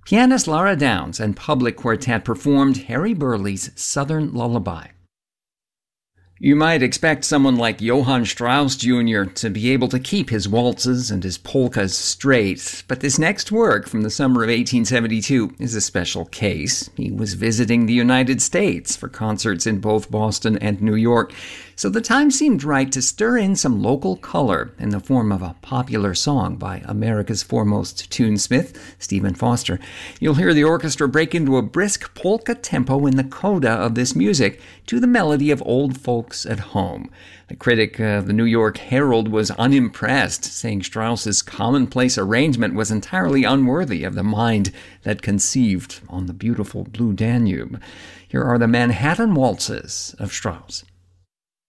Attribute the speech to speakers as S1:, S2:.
S1: Pianist Lara Downs and Public Quartet performed Harry Burleigh's Southern Lullaby. You might expect someone like Johann Strauss Jr. to be able to keep his waltzes and his polkas straight, but this next work from the summer of 1872 is a special case. He was visiting the United States for concerts in both Boston and New York, so the time seemed right to stir in some local color in the form of a popular song by America's foremost tunesmith, Stephen Foster. You'll hear the orchestra break into a brisk polka tempo in the coda of this music to the melody of Old Folks at Home. The critic of the New York Herald was unimpressed, saying Strauss's commonplace arrangement was entirely unworthy of the mind that conceived on the beautiful Blue Danube. Here are the Manhattan Waltzes of Strauss.